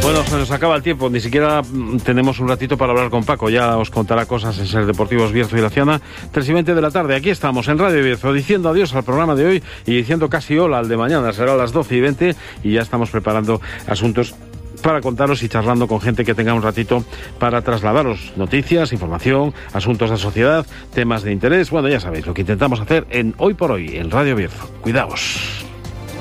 Bueno, se nos acaba el tiempo, ni siquiera tenemos un ratito para hablar con Paco, ya os contará cosas en Ser Deportivos Bierzo y Laciana, 3:20 de la tarde, aquí estamos en Radio Bierzo, diciendo adiós al programa de hoy y diciendo casi hola al de mañana, será a las 12:20 y ya estamos preparando asuntos para contaros y charlando con gente que tenga un ratito para trasladaros noticias, información, asuntos de sociedad, temas de interés, bueno, ya sabéis, lo que intentamos hacer en Hoy por Hoy, en Radio Bierzo. Cuidaos.